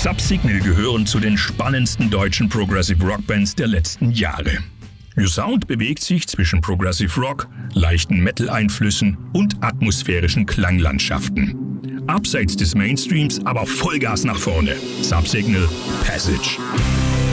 Subsignal gehören zu den spannendsten deutschen Progressive Rock Bands der letzten Jahre. Ihr Sound bewegt sich zwischen Progressive Rock, leichten Metal-Einflüssen und atmosphärischen Klanglandschaften. Abseits des Mainstreams aber Vollgas nach vorne. Subsignal Passage.